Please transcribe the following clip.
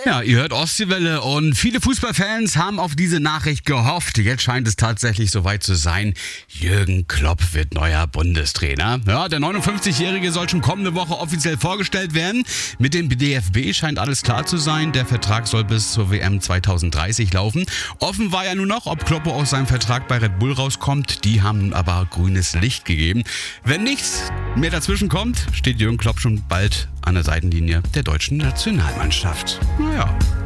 Ja, ihr hört Ostseewelle und viele Fußballfans haben auf diese Nachricht gehofft. Jetzt scheint es tatsächlich soweit zu sein. Jürgen Klopp wird neuer Bundestrainer. Ja, der 59-Jährige soll schon kommende Woche offiziell vorgestellt werden. Mit dem DFB scheint alles klar zu sein. Der Vertrag soll bis zur WM 2030 laufen. Offen war ja nur noch, ob Kloppo aus seinem Vertrag bei Red Bull rauskommt. Die haben nun aber grünes Licht gegeben. Wenn nichts mehr dazwischen kommt, steht Jürgen Klopp schon bald an der Seitenlinie der deutschen Nationalmannschaft. Naja.